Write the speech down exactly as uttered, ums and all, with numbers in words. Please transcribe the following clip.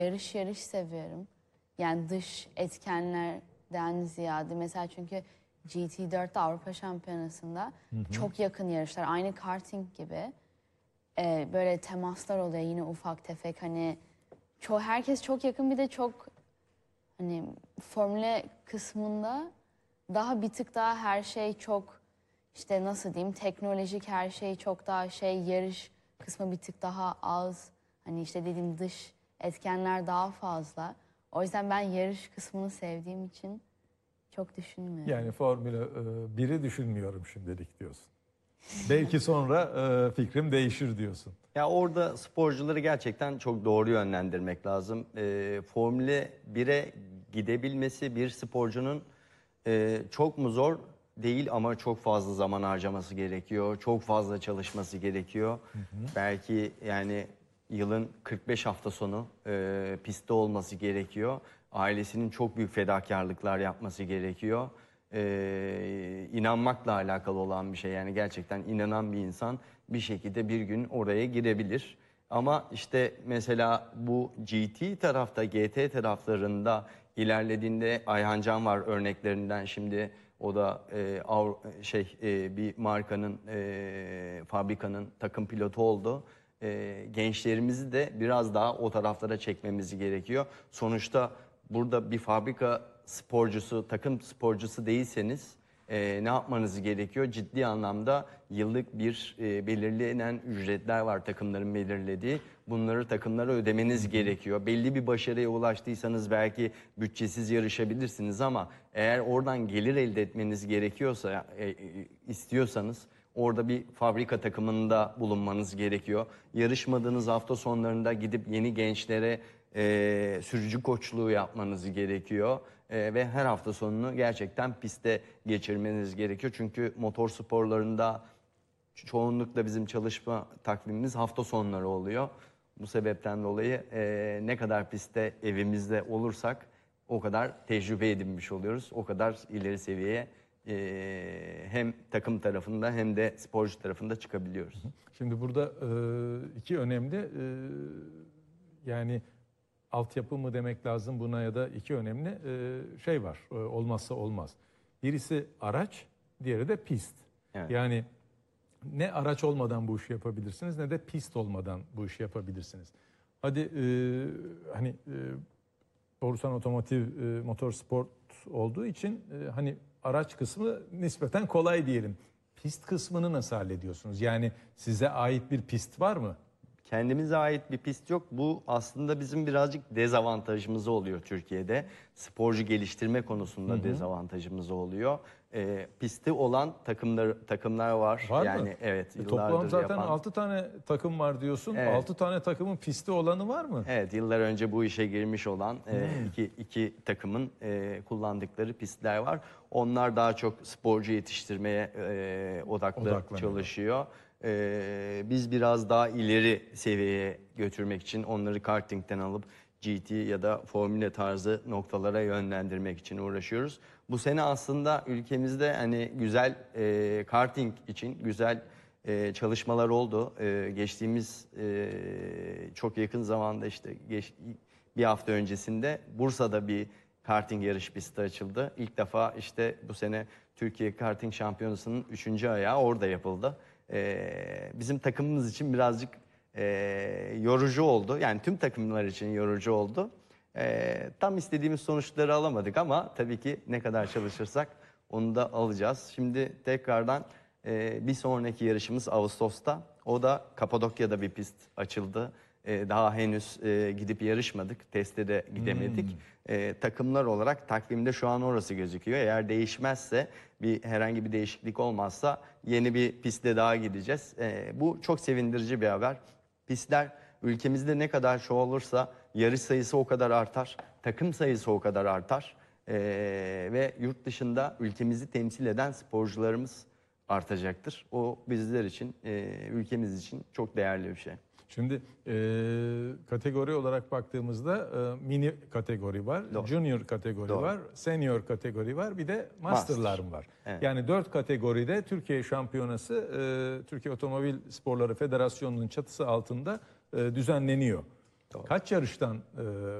Yarış yarış seviyorum. Yani dış etkenlerden ziyade mesela çünkü G T dörtte Avrupa Şampiyonası'nda hı hı. çok yakın yarışlar. Aynı karting gibi. Ee, böyle temaslar oluyor yine ufak tefek hani çoğu herkes çok yakın bir de çok hani formüle kısmında daha bir tık daha her şey çok işte nasıl diyeyim teknolojik her şey çok daha şey yarış kısmı bir tık daha az hani işte dediğim dış etkenler daha fazla. O yüzden ben yarış kısmını sevdiğim için çok düşünmüyorum. Yani Formula biri düşünmüyorum şimdilik diyorsun. Belki sonra e, fikrim değişir diyorsun. Ya orada sporcuları gerçekten çok doğru yönlendirmek lazım. E, Formula bire gidebilmesi bir sporcunun e, çok mu zor değil ama çok fazla zaman harcaması gerekiyor. Çok fazla çalışması gerekiyor. Hı hı. Belki yani yılın kırk beş hafta sonu e, pistte olması gerekiyor. Ailesinin çok büyük fedakarlıklar yapması gerekiyor. Ee, inanmakla alakalı olan bir şey. Yani gerçekten inanan bir insan bir şekilde bir gün oraya girebilir. Ama işte mesela bu G T tarafta, G T taraflarında ilerlediğinde Ayhan Can var örneklerinden şimdi. O da e, av, şey e, bir markanın, e, fabrikanın takım pilotu oldu. E, gençlerimizi de biraz daha o taraflara çekmemiz gerekiyor. Sonuçta burada bir fabrika sporcusu, takım sporcusu değilseniz e, ne yapmanız gerekiyor? Ciddi anlamda yıllık bir e, belirlenen ücretler var takımların belirlediği. Bunları takımlara ödemeniz gerekiyor. Belli bir başarıya ulaştıysanız belki bütçesiz yarışabilirsiniz ama eğer oradan gelir elde etmeniz gerekiyorsa, e, e, istiyorsanız orada bir fabrika takımında bulunmanız gerekiyor. Yarışmadığınız hafta sonlarında gidip yeni gençlere e, sürücü koçluğu yapmanız gerekiyor. E, ve her hafta sonunu gerçekten pistte geçirmeniz gerekiyor. Çünkü motor sporlarında çoğunlukla bizim çalışma takvimimiz hafta sonları oluyor. Bu sebepten dolayı e, ne kadar pistte evimizde olursak o kadar tecrübe edinmiş oluyoruz. O kadar ileri seviyeye e, hem takım tarafında hem de sporcu tarafında çıkabiliyoruz. Şimdi burada e, iki önemli e, yani altyapı mı demek lazım buna ya da iki önemli e, şey var. E, olmazsa olmaz. Birisi araç, diğeri de pist. Evet. Yani ne araç olmadan bu işi yapabilirsiniz ne de pist olmadan bu işi yapabilirsiniz. Hadi e, hani e, Borusan Otomotiv e, Motorsport olduğu için e, hani araç kısmı nispeten kolay diyelim. Pist kısmını nasıl hallediyorsunuz? Yani size ait bir pist var mı? Kendimize ait bir pist yok. Bu aslında bizim birazcık dezavantajımız oluyor Türkiye'de. Sporcu geliştirme konusunda hı hı. dezavantajımız oluyor. E, pisti olan takımlar takımlar var. Var yani mı? evet E, toplam zaten yapan. altı tane takım var diyorsun. Evet. altı tane takımın pisti olanı var mı? Evet, yıllar önce bu işe girmiş olan hmm. e, iki, iki takımın e, kullandıkları pistler var. Onlar daha çok sporcu yetiştirmeye e, odaklı çalışıyor. Ee, biz biraz daha ileri seviyeye götürmek için onları kartingden alıp G T ya da Formula tarzı noktalara yönlendirmek için uğraşıyoruz. Bu sene aslında ülkemizde hani güzel e, karting için güzel e, çalışmalar oldu. E, geçtiğimiz e, çok yakın zamanda işte geç, bir hafta öncesinde Bursa'da bir karting yarış pisti açıldı. İlk defa işte bu sene Türkiye Karting Şampiyonası'nın üçüncü ayağı orada yapıldı. Ee, bizim takımımız için birazcık e, yorucu oldu. Yani tüm takımlar için yorucu oldu. Ee, tam istediğimiz sonuçları alamadık ama tabii ki ne kadar çalışırsak onu da alacağız. Şimdi tekrardan e, bir sonraki yarışımız Ağustos'ta. O da Kapadokya'da bir pist açıldı. Ee, daha henüz e, gidip yarışmadık. Teste de gidemedik. Hmm. Ee, takımlar olarak takvimde şu an orası gözüküyor. Eğer değişmezse, bir herhangi bir değişiklik olmazsa yeni bir pistte daha gideceğiz. Ee, bu çok sevindirici bir haber. Pistler ülkemizde ne kadar çoğalırsa yarış sayısı o kadar artar. Takım sayısı o kadar artar. Ee, ve yurt dışında ülkemizi temsil eden sporcularımız artacaktır. O bizler için, e, ülkemiz için çok değerli bir şey. Şimdi e, kategori olarak baktığımızda e, mini kategori var, Doğru. junior kategori Doğru. var, senior kategori var, bir de masterlar Master. var. Evet. Yani dört kategoride Türkiye Şampiyonası e, Türkiye Otomobil Sporları Federasyonu'nun çatısı altında e, düzenleniyor. Kaç yarıştan e,